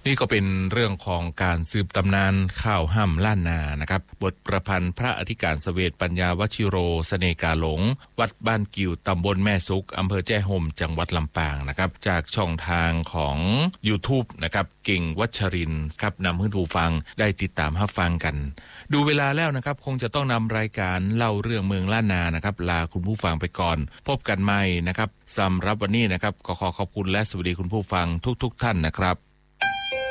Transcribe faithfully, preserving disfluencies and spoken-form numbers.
นี่ก็เป็นเรื่องของการสืบตำนานข้าวห่ำล้านนานะครับบทประพันธ์พระอธิการเสวตปัญญาวชิโรเสน่กาหลงวัดบ้านกิ่วตำบลแม่สุกอำเภอแจ้ห่มจังหวัดลำปางนะครับจากช่องทางของ YouTube นะครับเก่งวัชรินทร์ครับนำให้ผู้ฟังได้ติดตามรับฟังกันดูเวลาแล้วนะครับคงจะต้องนำรายการเล่าเรื่องเมืองล้านนานะครับลาคุณผู้ฟังไปก่อนพบกันใหม่นะครับสำหรับวันนี้นะครับก็ขอขอบคุณและสวัสดีคุณผู้ฟังทุกๆท่านนะครับ